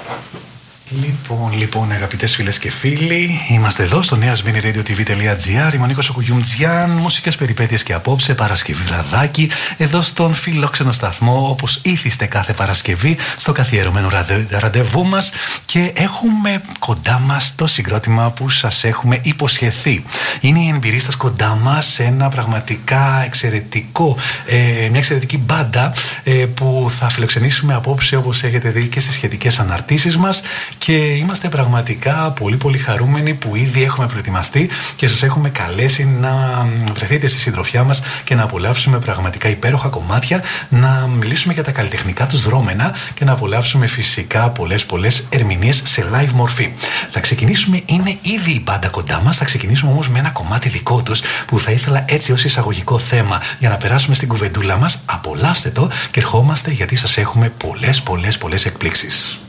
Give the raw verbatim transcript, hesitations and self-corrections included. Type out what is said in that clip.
Λοιπόν, λοιπόν, αγαπητές φίλες και φίλοι, είμαστε εδώ στο neasminiradio.tv.gr. Είμαι ο Νίκος Κουγιούμτζιάν, μουσικές περιπέτειες και απόψε, Παρασκευή βραδάκι, εδώ στον φιλόξενο σταθμό, όπως ήθιστε κάθε Παρασκευή, στο καθιερωμένο ραντε, ραντεβού μας. Και έχουμε κοντά μας το συγκρότημα που σας έχουμε υποσχεθεί. Είναι οι Εμπειρίστας κοντά μας σε ένα πραγματικά εξαιρετικό, ε, μια εξαιρετική μπάντα ε, που θα φιλοξενήσουμε απόψε, όπως έχετε δει και στις σχετικές αναρτήσεις μας. Και είμαστε πραγματικά πολύ πολύ χαρούμενοι που ήδη έχουμε προετοιμαστεί και σας έχουμε καλέσει να βρεθείτε στη συντροφιά μας και να απολαύσουμε πραγματικά υπέροχα κομμάτια, να μιλήσουμε για τα καλλιτεχνικά τους δρόμενα και να απολαύσουμε φυσικά πολλές πολλές ερμηνείες σε live μορφή. Θα ξεκινήσουμε, είναι ήδη η μπάντα κοντά μας, θα ξεκινήσουμε όμως με ένα κομμάτι δικό τους που θα ήθελα έτσι ως εισαγωγικό θέμα για να περάσουμε στην κουβεντούλα μας. Απολαύστε το και ερχόμαστε γιατί σας έχουμε πολλές πολλές πολλές εκπλήξεις.